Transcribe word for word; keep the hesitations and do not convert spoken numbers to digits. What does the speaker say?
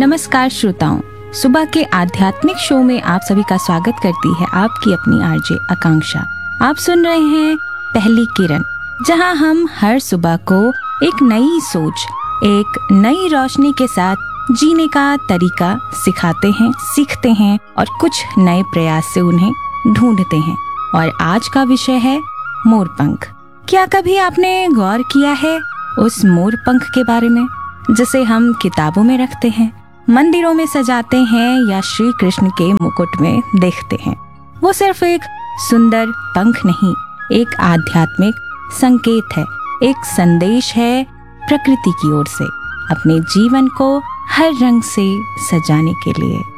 नमस्कार श्रोताओं, सुबह के आध्यात्मिक शो में आप सभी का स्वागत करती है आपकी अपनी आरजे आकांक्षा। आप सुन रहे हैं पहली किरण, जहां हम हर सुबह को एक नई सोच, एक नई रोशनी के साथ जीने का तरीका सिखाते हैं, सीखते हैं और कुछ नए प्रयास से उन्हें ढूंढते हैं। और आज का विषय है मोरपंख। क्या कभी आपने गौर किया है उस मोरपंख के बारे में जिसे हम किताबों में रखते हैं, मंदिरों में सजाते हैं या श्री कृष्ण के मुकुट में देखते हैं? वो सिर्फ एक सुंदर पंख नहीं, एक आध्यात्मिक संकेत है, एक संदेश है प्रकृति की ओर से अपने जीवन को हर रंग से सजाने के लिए।